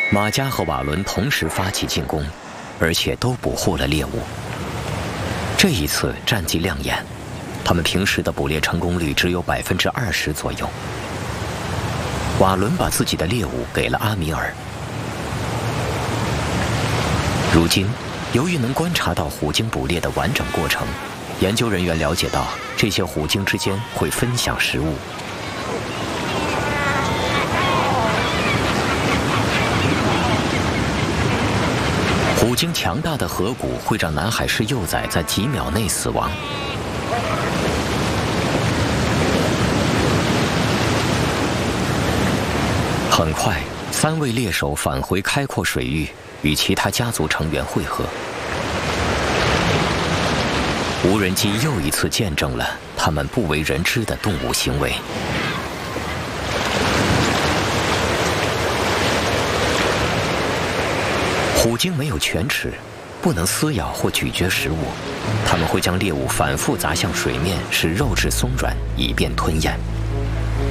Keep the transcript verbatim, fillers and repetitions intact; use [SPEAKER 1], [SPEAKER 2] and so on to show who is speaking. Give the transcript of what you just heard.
[SPEAKER 1] 马加和瓦伦同时发起进攻，而且都捕获了猎物。这一次战绩亮眼，他们平时的捕猎成功率只有百分之二十左右。瓦伦把自己的猎物给了阿米尔。如今，由于能观察到虎鲸捕猎的完整过程，研究人员了解到这些虎鲸之间会分享食物。虎鲸强大的颌骨会让南海狮幼崽在几秒内死亡。很快，三位猎手返回开阔水域，与其他家族成员会合。无人机又一次见证了他们不为人知的动物行为。虎鲸没有犬齿，不能撕咬或咀嚼食物，它们会将猎物反复砸向水面，使肉质松软，以便吞咽。